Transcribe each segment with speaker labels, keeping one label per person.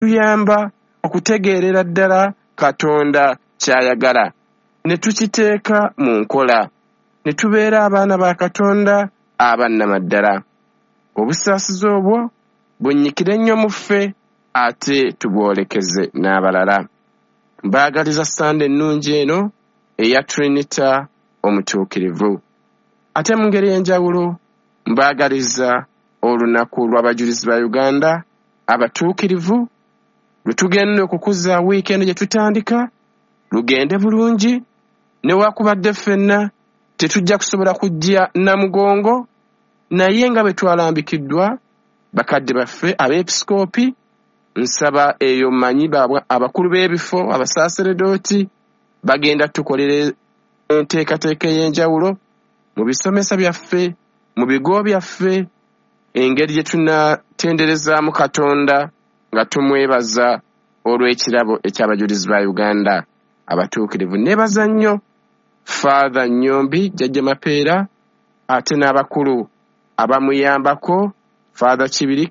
Speaker 1: tuyamba okutegeerera ddala Katonda kyayagala ne tukiteeka mu nkola ne tubeera abaana ba Katonda abannamaddala. Obusaasizi obwo bunnyikire nnyo mu ffe ate tubwolekeze n'abalala. Mbaagaliza Sande ennungi eno eya Trinita omutuukirivu. Ate mu ngeri y'enjawulo mbaagaliza olunaku lw'abajulizi ba Uganda abatuukirivu lwe tugenda okukuza wiikendi gye tutandika lugende bulungi newakubadde ffenna tetujja kusobola kujja Namugongo naye nga bwe twalambikiddwa bakadde baffe abeepisikoopi nsaba eyo mmanyi abakulu b'ebifo abasaaseredooti bagenda tukolera enteekateeka ey'enjawulo mu bisomesa byaffe mu bigo byaffe engeri gye tunatenderezaamu Katonda nga tumwebaza olw'ekirabo eky'abajulizi ba Uganda abatuukirivu. Neebaza nnyo Father Nyombi Jjajja Mapeera ate n'abakulu abamuyambako Father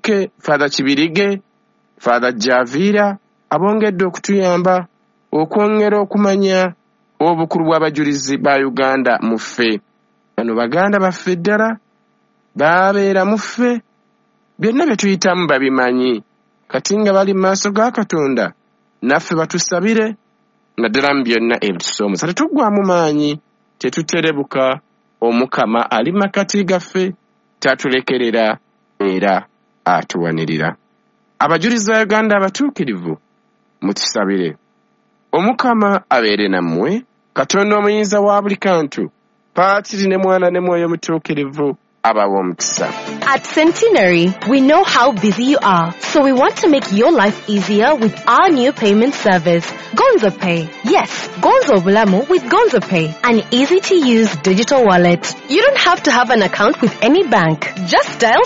Speaker 1: Kibirige, Father Javiira abongedde okutuyamba okwongera okumanya obukulu bw'abajulizi ba Uganda mu ffe. Bano baganda baffe ddala babeera mu ffe byonna bye tuyitamu babimanyi kati nga bali mu maaso ga Katonda naffe batusabire naddala mu byonna ebitusoomooza. Tetuggwaamu maanyi, tetuterebuka. Omukama ali makati gaffe, tatulekerera era atuwanirira. Abajulizi ba Uganda abatuukirivu mutusabire. Omukama abeere nammwe, Katonda omuyinza wa buli kantu, Paatiri ne Mwana ne Mwoyo Mutuukirivu abawa omukisa.
Speaker 2: At Centenary, we know how busy you are, so we want to make your life easier with our new payment service, Gonzo Pay. Yes, Gonzo Bulamu with Gonzo Pay, an easy-to-use digital wallet. You don't have to have an account with any bank. Just dial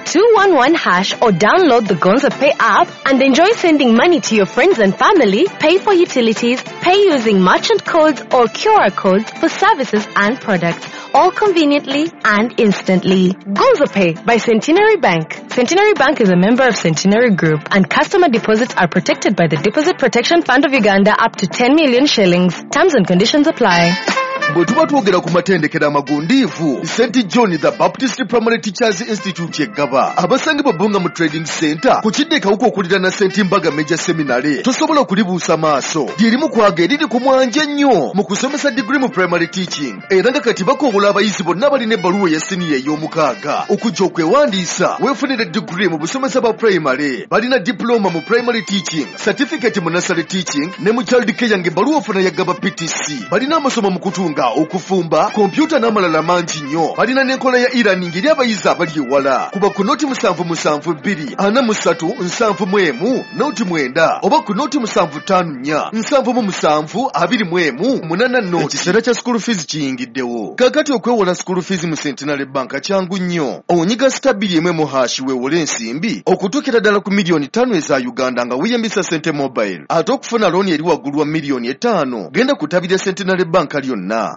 Speaker 2: *211# or download the Gonzo Pay app and enjoy sending money to your friends and family, pay for utilities, pay using merchant codes or QR codes for services and products, all conveniently and instantly. Gonzo Pay by Centenary Bank. Centenary Bank is a member of Centenary Group, and customer deposits are protected by the Deposit Protection Fund of Uganda up to 10 million shillings. Terms and conditions apply.
Speaker 3: Bwe tuba twogera ku matendekero amagundiivu, St. John the Baptist Primary Teachers Institute yeggaba abasangibwa Bunga mu Trading Center ku kidde kawuka okulira na St. Mbaga Major Seminary. Tosobola okulibuusa maaso lyerimu kwaga eriri ku mwanja nnyo mu kusomesa degree mu primary teaching, era nga kati bakobola abayizi bonna balina ebbaluwa ya siniya ey'omukaaga okujja okwewandiisa weefunire degree mu busomesa bwa primary. Balina diploma mu primary teaching, certificate mu nursery teaching ne mu child care ng'ebbaluwa ofuna yaggaba PTC. Balina amasomo mu kutunga okufumba, kompyuta n'amalala mangi nnyo. Balina n'enkola ya e-learning eri abayizi abali ewala. Kuba ku noti 772 43 71 noti 9 oba ku noti 754 77 21 8 noti. Ekiseera kya school fees kiyingiddewo. Kakati okwewola school fees mu Centenary Bank kyangu nnyo. Onyiga *1 weewole ensimbi okutuukira ddala ku million 5 eza Uganda nga weeyambisa Sente Mobile. Ate okufuna looni eri waggulu wa million 5 genda kutabira Centenary Bank lyonna.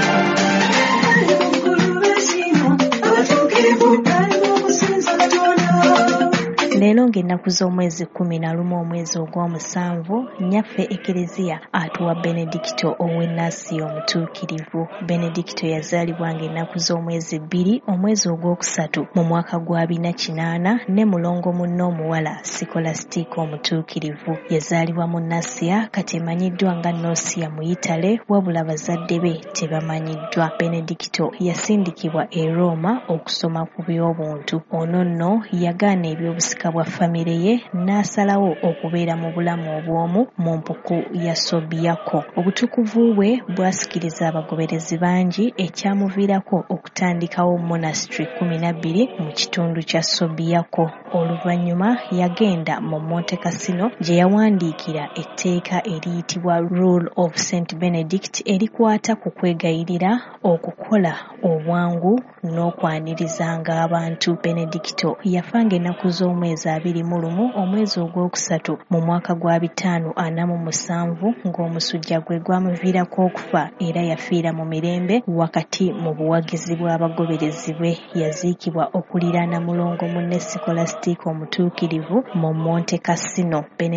Speaker 4: Leero ng'ennaku z'omwezi 11 omwezi ogw'omusanvu, nnyaffe Ekereziya atuwa Benedicto ow'ennaasi omutuukirivu. Benedicto yazaalibwa ng'ennaku z'omwezi 2 omwezi ogwokusatu mu mwaka gwa 2008 ne mulongo munne omuwala Sikolastika omutuukirivu. Yazaalibwa mu Nasiya kati emanyiddwa nga Nosia mu Itale, wabula bazadde be tebamanyiddwa. Benedicto yasindikibwa e Roma okusoma ku by'obuntu. Ono nno yagaana ebyobusika bwa famire ye n'asalawo okubeera mu bulamu obw'omu mu mpuku ya Sobiako. Obutukuvu bwe bwasikiriza abagoberezi bangi, ekyamuviirako okutandikawo monastery 12 mu kitundu kya Sobiako. Oluvannyuma yagenda mu Monte Cassino gye yawandiikira etteeka eriyitibwa Rule of St. Benedict erikwata ku kwegayirira, okukola obwangu n'okwanirizanga abantu. Benedicto yafanga ennaku z'omwezi 2021 omwezi ogwokusatu mu mwaka gwa 547 ng'omusujja gwe gwamuviirako okufa era yafiira mu mirembe wakati mu buwagizi bw'abagoberezi bwe. Yaziikibwa okuliraana mulongo munne Scholastic omutuukirivu mu Monte Cassino.